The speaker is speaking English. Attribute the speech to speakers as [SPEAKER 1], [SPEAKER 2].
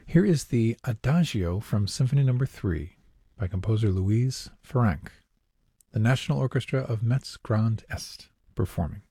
[SPEAKER 1] Here is the Adagio from Symphony No. 3 by composer Louise Farrenc, the National Orchestra of Metz Grand Est performing.